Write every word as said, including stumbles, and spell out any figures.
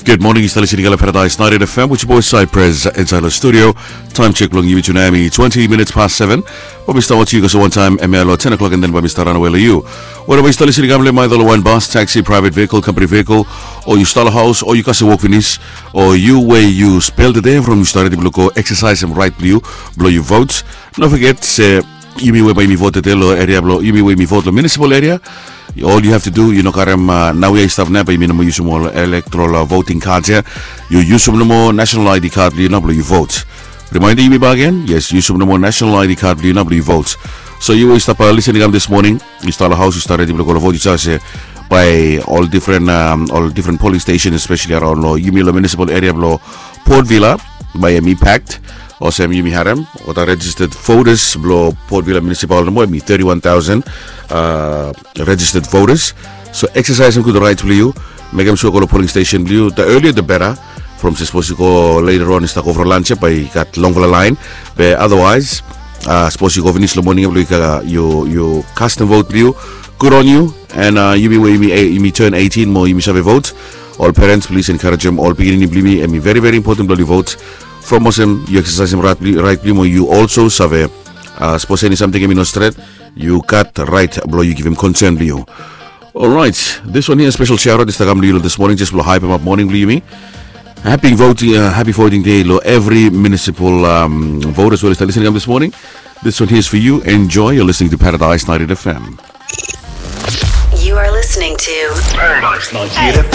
Good morning, East City Gala Paradise ninety F M, with your boy Cypress inside the studio. Time check long you to Nami, twenty minutes past seven. When we start you, so one time M L O ten o'clock, and then when we start on away you. Whether we start listening to my the one bus, taxi, private vehicle, company vehicle, or you start a house, or you can walk finish, or you where you spell the day from you started to blow exercise and right blue, blow your votes. Don't forget, say, you mean where me vote the area, blow, you mean where me vote the municipal area. All you have to do, you know, karam uh, now we stuff na, but you know, use more electoral uh, voting cards here. You use some more national I D card, you know, you vote. Reminder you me back again? Yes, use some more national I D card, you know, you vote. So you will start uh, listening up this morning. You start a house, you start ready to go to vote. You start by all different, um, all different polling stations, especially around uh, Yumila municipal area, below Port Villa by me packed. Or Sam Yumi Haram, or the registered voters, below Port Villa Municipal, me thirty-one thousand uh, registered voters. So exercise them to the right to you, make them sure go to polling station you. The earlier the better. From supposed to go later on, stuck over lunch, but you got longer line. But otherwise, uh, suppose you go finish the morning, you you cast and vote you. Good on you, and uh, you be where you me turn eighteen more, you me have a vote. All parents, please encourage them. All beginning to me, and me very very important bloody vote. From Muslim, you exercise him right, right, you also survey. Uh, suppose any something in straight, you cut right, blow, you give him concern, you. All right, this one here, special shout out, this this morning, just blow hype him up morning, believe me. Happy voting, uh, happy voting day, lo. Every municipal um, voter as well as listening this morning. This one here is for you. Enjoy. You're listening to Paradise ninety F M. You are listening to Paradise ninety F M.